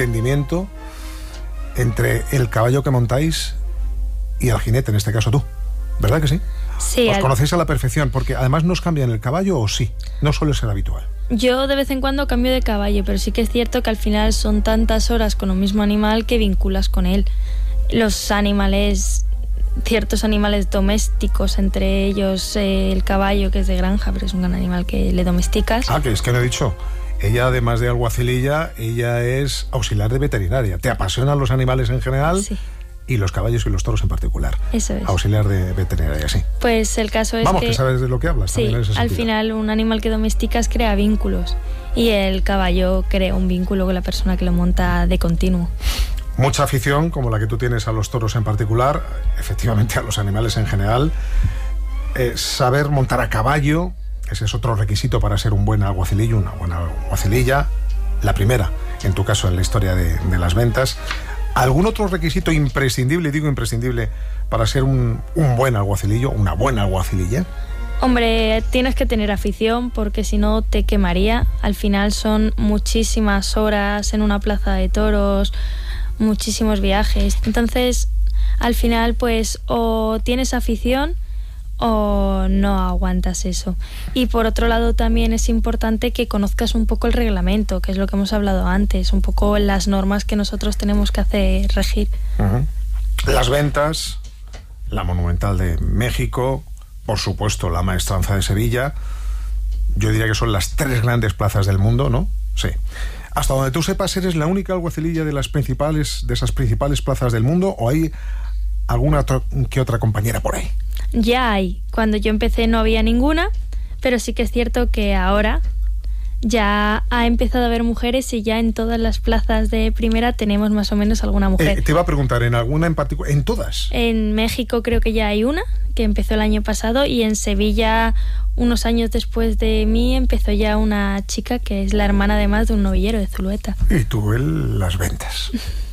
entendimiento entre el caballo que montáis y el jinete, en este caso tú. ¿Verdad que sí? Sí. Os conocéis a la perfección, porque además no os cambian el caballo, ¿o sí? No suele ser habitual. Yo de vez en cuando cambio de caballo, pero sí que es cierto que al final son tantas horas con un mismo animal que vinculas con él. Los animales, ciertos animales domésticos, entre ellos el caballo, que es de granja, pero es un gran animal que le domesticas. Que es que no he dicho. Ella, además de alguacililla, ella es auxiliar de veterinaria. ¿Te apasionan los animales en general? Sí. Y los caballos y los toros en particular. Eso es. Auxiliar de veterinaria, sí. Pues el caso es que sabes de lo que hablas. Sí, al final un animal que domesticas crea vínculos y el caballo crea un vínculo con la persona que lo monta de continuo. Mucha afición, como la que tú tienes a los toros en particular, efectivamente a los animales en general. Saber montar a caballo, ese es otro requisito para ser un buen alguacilillo, una buena alguacililla. La primera, en tu caso, en la historia de las ventas. ¿Algún otro requisito imprescindible, digo imprescindible, para ser un buen alguacilillo, una buena alguacililla? Hombre, tienes que tener afición porque si no te quemaría. Al final son muchísimas horas en una plaza de toros, muchísimos viajes. Entonces, al final, pues o tienes afición o no aguantas eso. Y por otro lado también es importante que conozcas un poco el reglamento, que es lo que hemos hablado antes, un poco las normas que nosotros tenemos que hacer regir. Las ventas, la Monumental de México, por supuesto la Maestranza de Sevilla, yo diría que son las 3 grandes plazas del mundo, ¿no? Sí. Hasta donde tú sepas, ¿eres la única alguacililla de esas principales plazas del mundo o hay alguna que otra compañera por ahí? Ya hay. Cuando yo empecé no había ninguna, pero sí que es cierto que ahora ya ha empezado a haber mujeres y ya en todas las plazas de primera tenemos más o menos alguna mujer. Te iba a preguntar, ¿en alguna en particular? ¿En todas? En México creo que ya hay una, que empezó el año pasado, y en Sevilla, unos años después de mí, empezó ya una chica que es la hermana además de un novillero de Zulueta. Y tú las ventas.